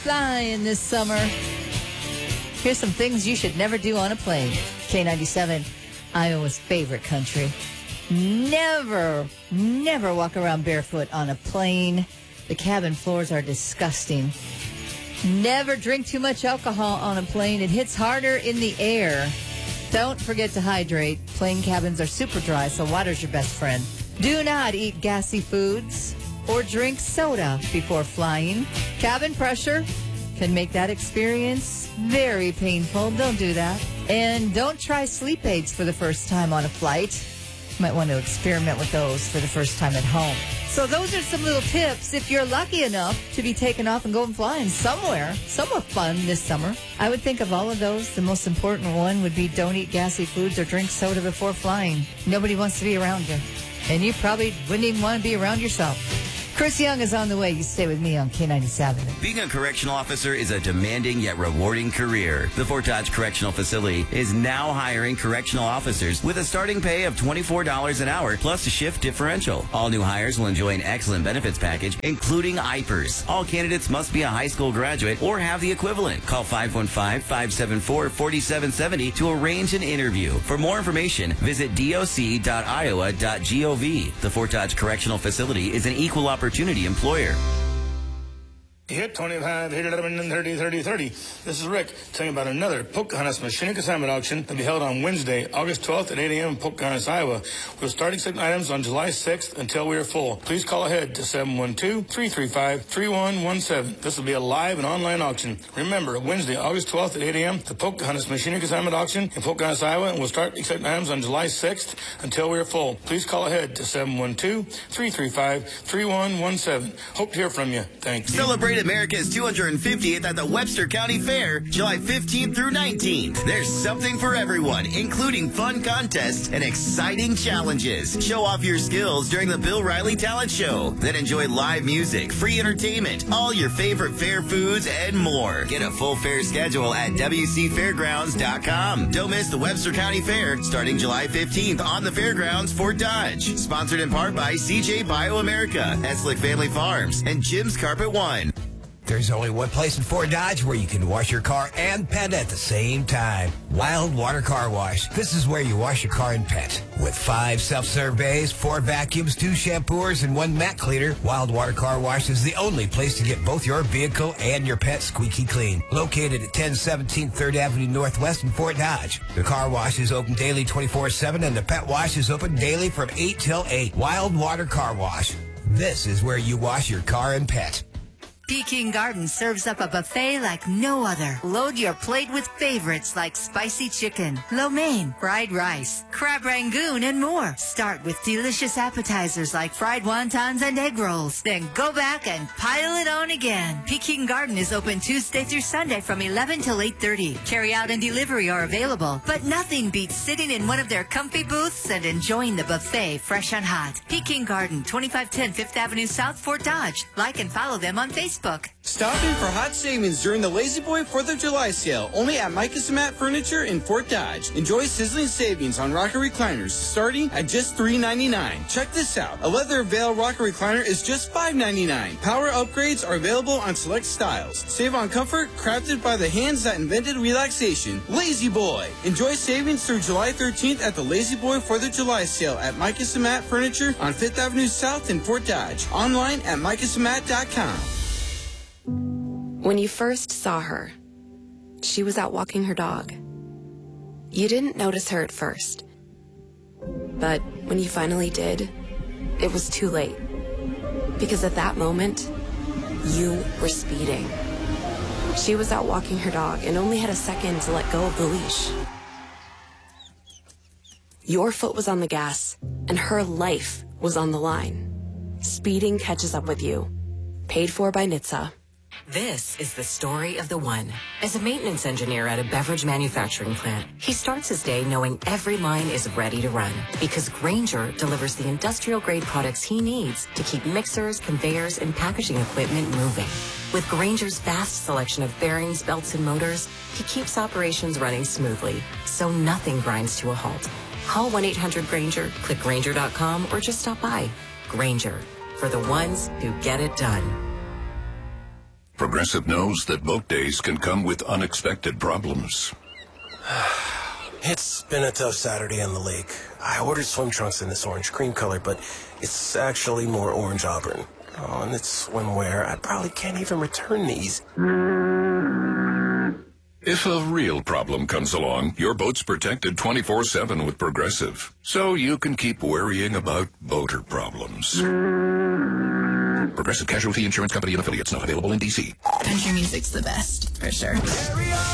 flying this summer. Here's some things you should never do on a plane. K97, Iowa's favorite country. Never walk around barefoot on a plane. The cabin floors are disgusting. Never drink too much alcohol on a plane. It hits harder in the air. Don't forget to hydrate. Plane cabins are super dry, so water's your best friend. Do not eat gassy foods or drink soda before flying. Cabin pressure can make that experience very painful. Don't do that. And don't try sleep aids for the first time on a flight. You might want to experiment with those for the first time at home. So those are some little tips if you're lucky enough to be taken off and going flying somewhere fun this summer. I would think of all of those, the most important one would be don't eat gassy foods or drink soda before flying. Nobody wants to be around you. And you probably wouldn't even want to be around yourself. Chris Young is on the way. You stay with me on K97. Being a correctional officer is a demanding yet rewarding career. The Fort Dodge Correctional Facility is now hiring correctional officers with a starting pay of $24 an hour plus a shift differential. All new hires will enjoy an excellent benefits package, including IPERS. All candidates must be a high school graduate or have the equivalent. Call 515-574-4770 to arrange an interview. For more information, visit doc.iowa.gov. The Fort Dodge Correctional Facility is an equal opportunity employer. Hit 25, hit 11, and 30, 30, 30. This is Rick telling you about another Pocahontas Machine Consignment Auction that will be held on Wednesday, August 12th at 8 a.m. in Pocahontas, Iowa. We'll start accepting items on July 6th until we are full. Please call ahead to 712-335-3117. This will be a live and online auction. Remember, Wednesday, August 12th at 8 a.m., the Pocahontas Machine Consignment Auction in Pocahontas, Iowa, and we'll start accepting items on July 6th until we are full. Please call ahead to 712-335-3117. Hope to hear from you. Thanks. Celebrate America's 250th at the Webster County Fair, July 15th through 19th. There's something for everyone, including fun contests and exciting challenges. Show off your skills during the Bill Riley Talent Show. Then enjoy live music, free entertainment, all your favorite fair foods, and more. Get a full fair schedule at WCFairgrounds.com. Don't miss the Webster County Fair starting July 15th on the Fairgrounds, Fort Dodge. Sponsored in part by CJ BioAmerica, Eslick Family Farms, and Jim's Carpet One. There's only one place in Fort Dodge where you can wash your car and pet at the same time. Wild Water Car Wash. This is where you wash your car and pet. With 5 self-serve bays, 4 vacuums, 2 shampoers, and 1 mat cleaner, Wild Water Car Wash is the only place to get both your vehicle and your pet squeaky clean. Located at 1017 3rd Avenue Northwest in Fort Dodge. The car wash is open daily 24/7, and the pet wash is open daily from 8 till 8. Wild Water Car Wash. This is where you wash your car and pet. Peking Garden serves up a buffet like no other. Load your plate with favorites like spicy chicken, lo mein, fried rice, crab rangoon, and more. Start with delicious appetizers like fried wontons and egg rolls. Then go back and pile it on again. Peking Garden is open Tuesday through Sunday from 11 till 8:30. Carry out and delivery are available, but nothing beats sitting in one of their comfy booths and enjoying the buffet fresh and hot. Peking Garden, 2510 5th Avenue South, Fort Dodge. Like and follow them on Facebook. Stop in for hot savings during the Lazy Boy 4th of July sale, only at Micah Mat Furniture in Fort Dodge. Enjoy sizzling savings on rocker recliners starting at just $3.99. Check this out. A leather veil rocker recliner is just $5.99. Power upgrades are available on select styles. Save on comfort crafted by the hands that invented relaxation. Lazy Boy. Enjoy savings through July 13th at the Lazy Boy 4th of July sale at Micah Mat Furniture on 5th Avenue South in Fort Dodge. Online at micahsamat.com. When you first saw her, she was out walking her dog. You didn't notice her at first. But when you finally did, it was too late. Because at that moment, you were speeding. She was out walking her dog and only had a second to let go of the leash. Your foot was on the gas, and her life was on the line. Speeding catches up with you. Paid for by NHTSA. This is the story of the one. As a maintenance engineer at a beverage manufacturing plant, he starts his day knowing every line is ready to run because Grainger delivers the industrial-grade products he needs to keep mixers, conveyors, and packaging equipment moving. With Grainger's vast selection of bearings, belts, and motors, he keeps operations running smoothly, so nothing grinds to a halt. Call 1-800-GRAINGER, click Grainger.com, or just stop by. Grainger, for the ones who get it done. Progressive knows that boat days can come with unexpected problems. It's been a tough Saturday on the lake. I ordered swim trunks in this orange cream color, but it's actually more orange auburn. Oh, and it's swimwear. I probably can't even return these. If a real problem comes along, your boat's protected 24/7 with Progressive, so you can keep worrying about boater problems. Progressive Casualty Insurance Company and Affiliates, not available in D.C. Country music's the best, for sure.